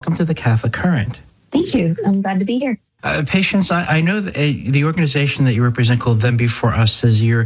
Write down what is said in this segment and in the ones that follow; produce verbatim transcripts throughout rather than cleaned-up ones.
welcome to the Catholic Current. Thank you. I'm glad to be here. Uh, Patience, I, I know that, uh, the organization that you represent called Them Before Us says you're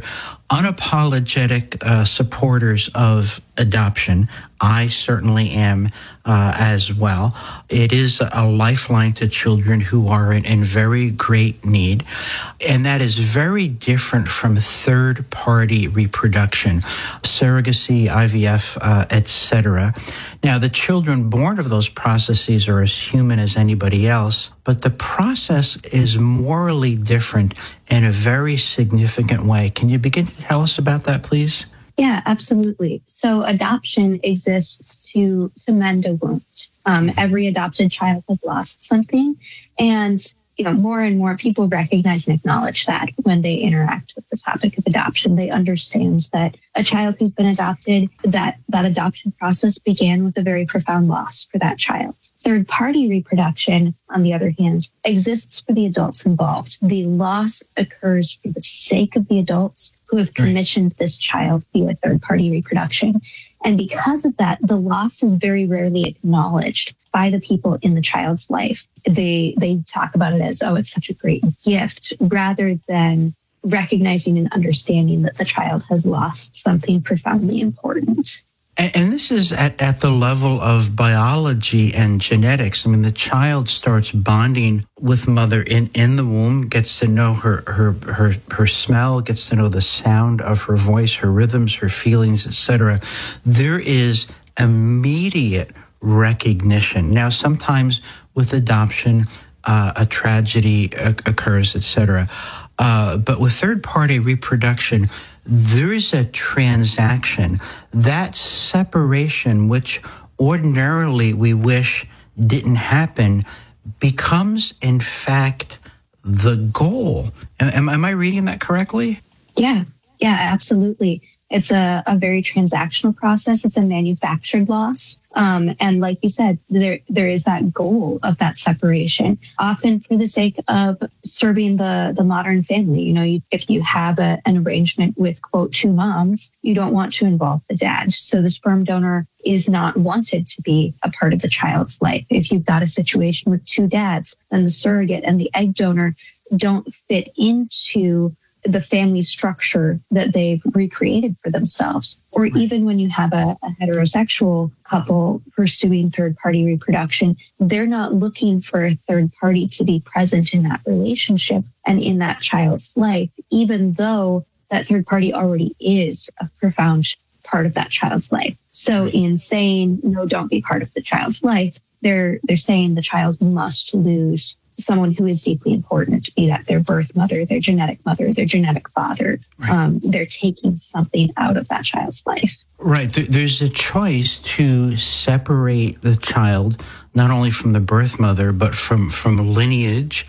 unapologetic uh, supporters of adoption. I certainly am uh, as well. It is a lifeline to children who are in, in very great need, and that is very different from third-party reproduction, surrogacy, I V F, uh, et cetera. Now, the children born of those processes are as human as anybody else, but the process is morally different in a very significant way. Can you begin to tell us about that, please? Yeah, absolutely. So adoption exists to, to mend a wound. Um, every adopted child has lost something. And, you know, more and more people recognize and acknowledge that when they interact with the topic of adoption. They understand that a child who's been adopted, that that adoption process began with a very profound loss for that child. Third-party reproduction, on the other hand, exists for the adults involved. The loss occurs for the sake of the adults who have commissioned this child via third-party reproduction. And because of that, the loss is very rarely acknowledged by the people in the child's life. They they talk about it as, oh, it's such a great gift, rather than recognizing and understanding that the child has lost something profoundly important. And, and this is at, at the level of biology and genetics. I mean, the child starts bonding with mother in, in the womb, gets to know her, her, her, her smell, gets to know the sound of her voice, her rhythms, her feelings, et cetera. There is immediate recognition. Now, sometimes with adoption, uh, a tragedy occurs, et cetera. Uh, but with third-party reproduction, there is a transaction. That separation, which ordinarily we wish didn't happen, becomes, in fact, the goal. Am, am I reading that correctly? Yeah, yeah, absolutely. It's a, a very transactional process. It's a manufactured loss. Um, and like you said, there there is that goal of that separation, often for the sake of serving the, the modern family. You know, you, if you have a, an arrangement with, quote, two moms, you don't want to involve the dad. So the sperm donor is not wanted to be a part of the child's life. If you've got a situation with two dads, then the surrogate and the egg donor don't fit into the family structure that they've recreated for themselves. Or even when you have a, a heterosexual couple pursuing third-party reproduction, they're not looking for a third party to be present in that relationship and in that child's life, even though that third party already is a profound part of that child's life. So in saying, no, don't be part of the child's life, they're they're saying the child must lose someone who is deeply important, be that their birth mother, their genetic mother, their genetic father. Right. Um, they're taking something out of that child's life. Right. There's a choice to separate the child, not only from the birth mother, but from, from lineage,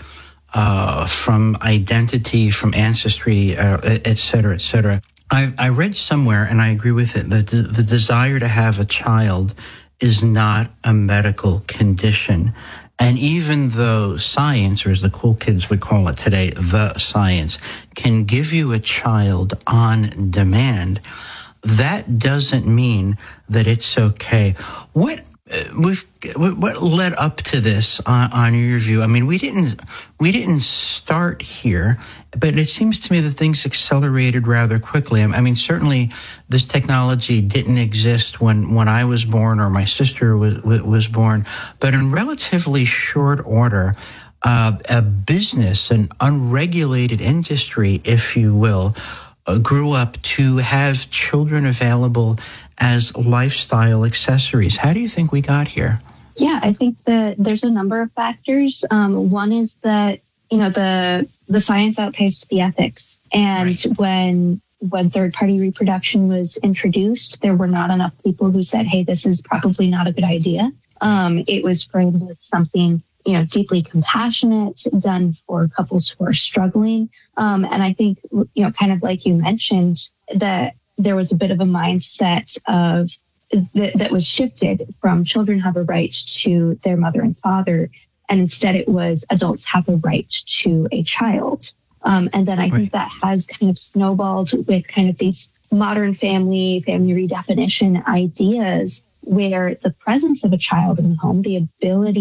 uh, from identity, from ancestry, uh, et cetera, et cetera. I, I read somewhere, and I agree with it, that the, the desire to have a child is not a medical condition. And even though science, or as the cool kids would call it today, the science, can give you a child on demand, that doesn't mean that it's okay. What uh, we've what led up to this on, on your view? I mean, we didn't we didn't start here, but it seems to me that things accelerated rather quickly. I mean, certainly this technology didn't exist when, when I was born or my sister was was born, but in relatively short order, uh, a business, an unregulated industry, if you will, uh, grew up to have children available as lifestyle accessories. How do you think we got here? Yeah, I think that there's a number of factors. Um, one is that, you know, the the science outpaced the ethics. And right. when when third-party reproduction was introduced, there were not enough people who said, hey, this is probably not a good idea. Um, it was framed as something, you know, deeply compassionate, done for couples who are struggling. Um, and I think, you know, kind of like you mentioned, that there was a bit of a mindset of that, that was shifted from children have a right to their mother and father. And instead it was adults have a right to a child. Um, and then I right. think that has kind of snowballed with kind of these modern family, family redefinition ideas where the presence of a child in the home, the ability